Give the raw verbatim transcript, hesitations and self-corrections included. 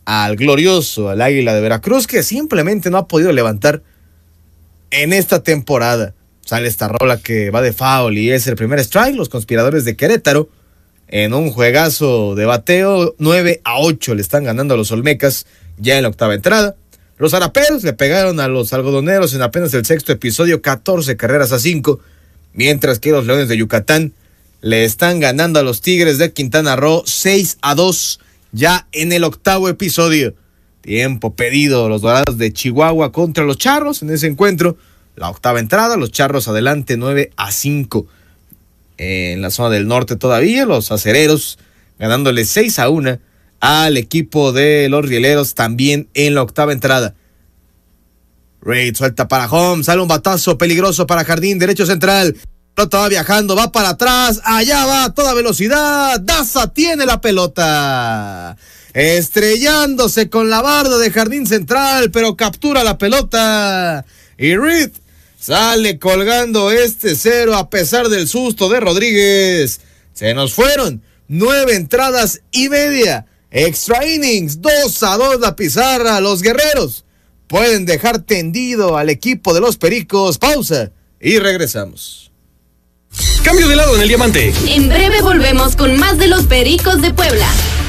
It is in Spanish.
al glorioso, al Águila de Veracruz, que simplemente no ha podido levantar en esta temporada. Sale esta rola que va de foul y es el primer strike. Los conspiradores de Querétaro, en un juegazo de bateo, nueve a ocho le están ganando a los Olmecas ya en la octava entrada. Los Araperos le pegaron a los algodoneros en apenas el sexto episodio, catorce carreras a cinco, mientras que los Leones de Yucatán le están ganando a los Tigres de Quintana Roo seis a dos ya en el octavo episodio. Tiempo pedido, los Dorados de Chihuahua contra los Charros en ese encuentro. La octava entrada, los Charros adelante nueve a cinco. En la zona del norte todavía, los Acereros ganándole seis a uno al equipo de los Rieleros también en la octava entrada. Reid suelta para home, sale un batazo peligroso para Jardín, derecho central. Pelota va viajando, va para atrás, allá va a toda velocidad. Daza tiene la pelota, estrellándose con la barda de Jardín Central, pero captura la pelota. Y Reid sale colgando este cero a pesar del susto de Rodríguez. Se nos fueron nueve entradas y media. Extra innings, dos a dos la pizarra. Los guerreros pueden dejar tendido al equipo de los Pericos. Pausa y regresamos. Cambio de lado en el diamante. En breve volvemos con más de los Pericos de Puebla.